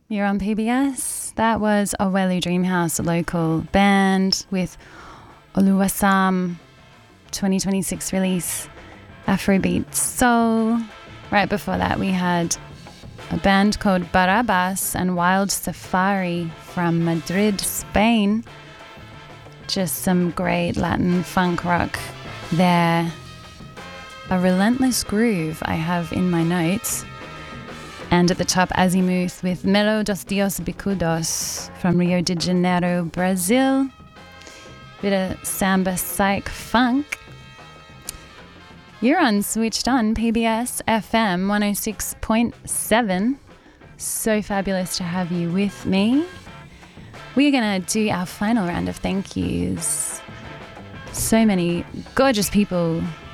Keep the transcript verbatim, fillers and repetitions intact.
You're on P B S. That was Owelu Dreamhouse, a local band with Oluwasam twenty twenty-six release, Afrobeat Soul. Right before that, we had a band called Barabas and Wild Safari from Madrid, Spain. Just some great Latin funk rock there. A Relentless Groove I have in my notes. And at the top, Azimuth with Melo dos Dios Bicudos from Rio de Janeiro, Brazil. Bit of samba psych funk. You're on Switched On, P B S F M one oh six point seven. So fabulous to have you with me. We're going to do our final round of thank yous. So many gorgeous people